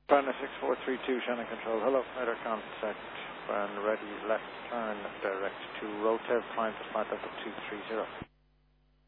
Panda 6432, Shannon Control. Hello, radar contact. When ready, left turn direct to Rotev, climb to flight level 230.